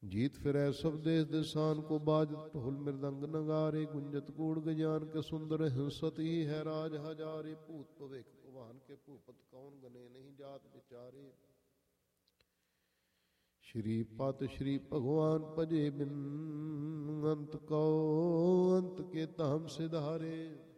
जीत फिरै सब देश देशान को बाजत ढोल मृदंग नगारे गुंजत कूड़ गजान के सुंदर हिंसत ही है राज हजारे भूत भविक भगवान के भूपत कौन गने नहीं जात विचारे श्री पत श्री भगवान भजे बिन अंत को अंत के धाम सिधारे